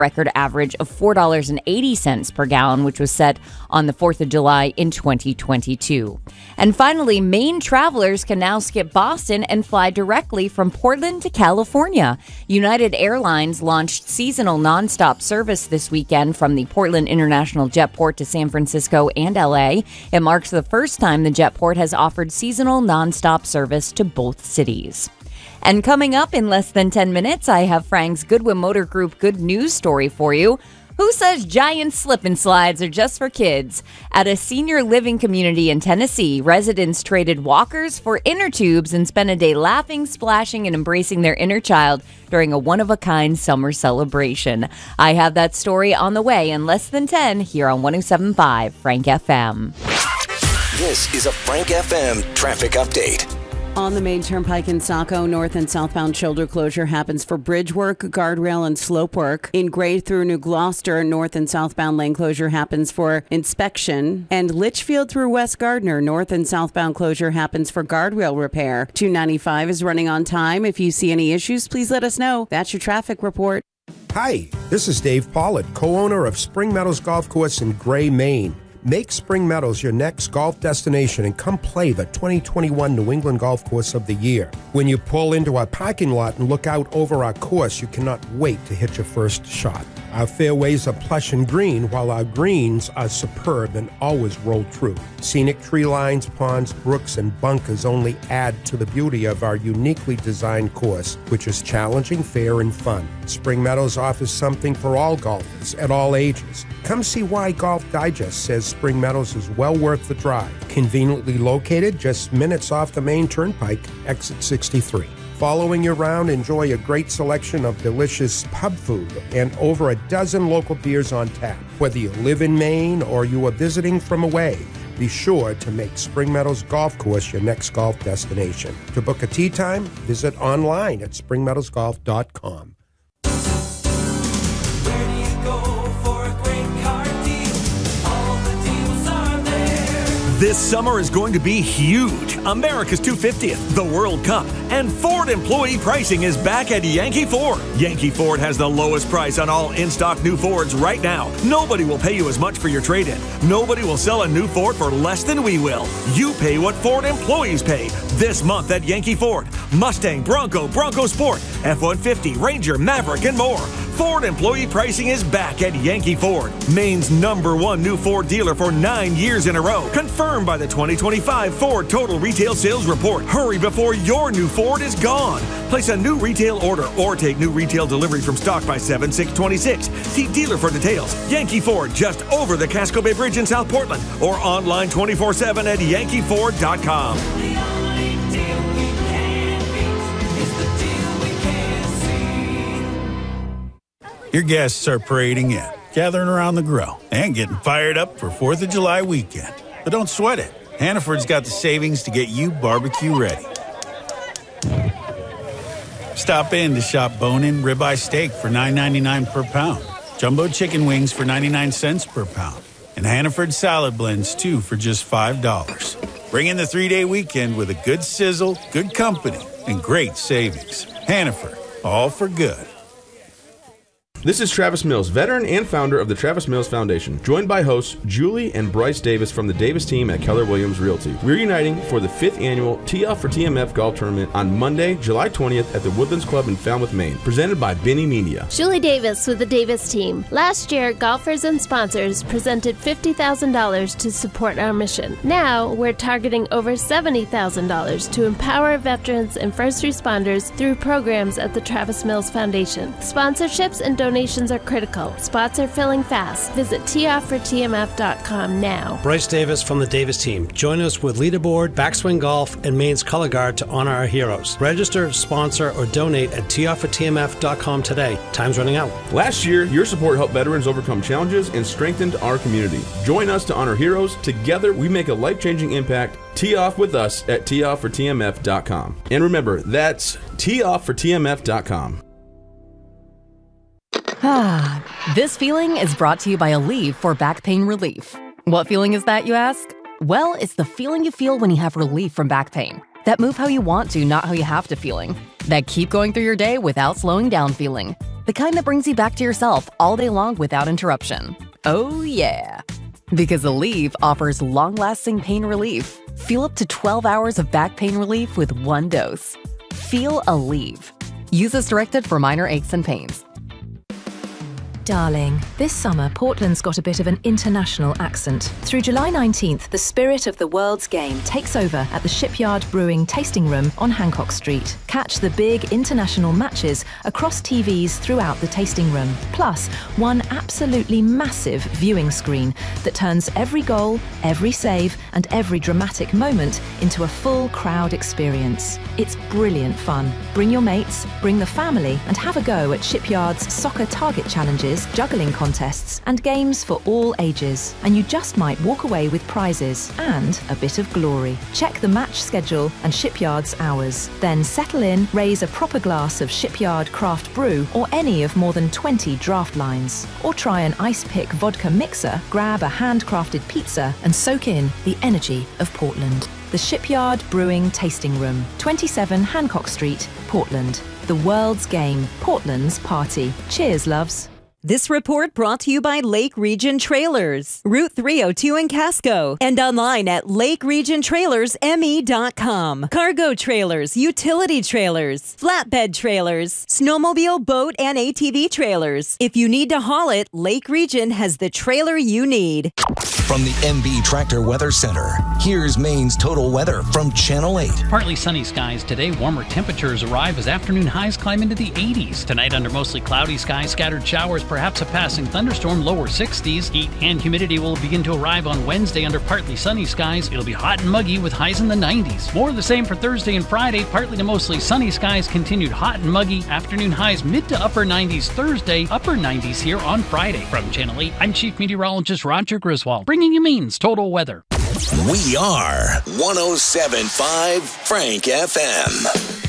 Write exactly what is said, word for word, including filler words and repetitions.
record average of four dollars and eighty cents per gallon, which was set on the fourth of July in twenty twenty-two. And finally, Maine travelers can now skip Boston and fly directly from Portland to California. United Airlines launched seasonal nonstop service this weekend from the Portland International Jetport to San Francisco and L A. It marks the first time the Jetport has offered seasonal nonstop service to both cities. And coming up in less than ten minutes, I have Frank's Goodwin Motor Group good news story for you. Who says giant slip and slides are just for kids? At a senior living community in Tennessee, residents traded walkers for inner tubes and spent a day laughing, splashing, and embracing their inner child during a one-of-a-kind summer celebration. I have that story on the way in less than ten here on one oh seven point five Frank F M. This is a Frank F M traffic update. On the main turnpike in Saco, north and southbound shoulder closure happens for bridge work, guardrail, and slope work. In Gray through New Gloucester, north and southbound lane closure happens for inspection. And Litchfield through West Gardner, north and southbound closure happens for guardrail repair. two ninety-five is running on time. If you see any issues, please let us know. That's your traffic report. Hi, this is Dave Pollard, co-owner of Spring Meadows Golf Course in Gray, Maine. Make Spring Meadows your next golf destination and come play the twenty twenty-one New England Golf Course of the Year. When you pull into our parking lot and look out over our course, you cannot wait to hit your first shot. Our fairways are plush and green, while our greens are superb and always roll true. Scenic tree lines, ponds, brooks, and bunkers only add to the beauty of our uniquely designed course, which is challenging, fair, and fun. Spring Meadows offers something for all golfers at all ages. Come see why Golf Digest says Spring Meadows is well worth the drive. Conveniently located just minutes off the main turnpike, exit sixty-three. Following you around, enjoy a great selection of delicious pub food and over a dozen local beers on tap. Whether you live in Maine or you are visiting from away, be sure to make Spring Meadows Golf Course your next golf destination. To book a tee time, visit online at spring meadows golf dot com. Where do you go for a great car deal? All the deals are there. This summer is going to be huge. America's two hundred fiftieth, the World Cup, and Ford employee pricing is back at Yankee Ford. Yankee Ford has the lowest price on all in-stock new Fords right now. Nobody will pay you as much for your trade-in. Nobody will sell a new Ford for less than we will. You pay what Ford employees pay. This month at Yankee Ford. Mustang, Bronco, Bronco Sport, F one fifty, Ranger, Maverick, and more. Ford employee pricing is back at Yankee Ford, Maine's number one new Ford dealer for nine years in a row. Confirmed by the twenty twenty-five Ford Total Retail Sales Report. Hurry before your new Ford is gone. Place a new retail order or take new retail delivery from stock by seven six twenty-six. See dealer for details. Yankee Ford, just over the Casco Bay Bridge in South Portland, or online twenty-four seven at yankee ford dot com. The only deal we can beat is the deal we can't see. Your guests are parading in, gathering around the grill, and getting fired up for fourth of July weekend. But don't sweat it. Hannaford's got the savings to get you barbecue ready. Stop in to shop bone-in ribeye steak for nine ninety-nine per pound, jumbo chicken wings for ninety-nine cents per pound, and Hannaford salad blends, too, for just five dollars. Bring in the three-day weekend with a good sizzle, good company, and great savings. Hannaford, all for good. This is Travis Mills, veteran and founder of the Travis Mills Foundation, joined by hosts Julie and Bryce Davis from the Davis team at Keller Williams Realty. We're uniting for the fifth annual Tee Off for T M F Golf Tournament on Monday, July twentieth at the Woodlands Club in Falmouth, Maine, presented by Benny Media. Julie Davis with the Davis team. Last year, golfers and sponsors presented fifty thousand dollars to support our mission. Now, we're targeting over seventy thousand dollars to empower veterans and first responders through programs at the Travis Mills Foundation. Sponsorships and donations Donations are critical. Spots are filling fast. Visit tee off for T M F dot com now. Bryce Davis from the Davis team. Join us with Leaderboard, Backswing Golf, and Maine's Color Guard to honor our heroes. Register, sponsor, or donate at tee off for T M F dot com today. Time's running out. Last year, your support helped veterans overcome challenges and strengthened our community. Join us to honor heroes. Together, we make a life-changing impact. Tee off with us at tee off for T M F dot com. And remember, that's tee off for T M F dot com. Ah, this feeling is brought to you by Aleve for back pain relief. What feeling is that, you ask? Well, it's the feeling you feel when you have relief from back pain. That move how you want to, not how you have to feeling. That keep going through your day without slowing down feeling. The kind that brings you back to yourself all day long without interruption. Oh, yeah. Because Aleve offers long-lasting pain relief. Feel up to twelve hours of back pain relief with one dose. Feel Aleve. Use as directed for minor aches and pains. Darling, this summer Portland's got a bit of an international accent. Through July nineteenth, the spirit of the world's game takes over at the Shipyard Brewing Tasting Room on Hancock Street. Catch the big international matches across T Vs throughout the tasting room, plus one absolutely massive viewing screen that turns every goal, every save, and every dramatic moment into a full crowd experience. It's brilliant fun. Bring your mates, bring the family, and have a go at Shipyard's Soccer Target Challenges, juggling contests, and games for all ages. And you just might walk away with prizes and a bit of glory. Check the match schedule and Shipyard's hours. Then settle in, raise a proper glass of Shipyard craft brew or any of more than twenty draft lines. Or try an ice pick vodka mixer, grab a handcrafted pizza, and soak in the energy of Portland. The Shipyard Brewing Tasting Room, twenty-seven Hancock Street, Portland. The world's game, Portland's party. Cheers, loves. This report brought to you by Lake Region Trailers, Route three oh two in Casco, and online at lake region trailers m e dot com. Cargo trailers, utility trailers, flatbed trailers, snowmobile, boat, and A T V trailers. If you need to haul it, Lake Region has the trailer you need. From the M B Tractor Weather Center, here's Maine's total weather from Channel eight. Partly sunny skies today. Warmer temperatures arrive as afternoon highs climb into the eighties. Tonight, under mostly cloudy skies, scattered showers, perhaps a passing thunderstorm, lower sixties. Heat and humidity will begin to arrive on Wednesday under partly sunny skies. It'll be hot and muggy with highs in the nineties. More of the same for Thursday and Friday. Partly to mostly sunny skies, continued hot and muggy. Afternoon highs mid to upper nineties Thursday, upper nineties here on Friday. From Channel eight, I'm Chief Meteorologist Roger Griswold, bringing you Maine's total weather. We are one oh seven point five Frank F M.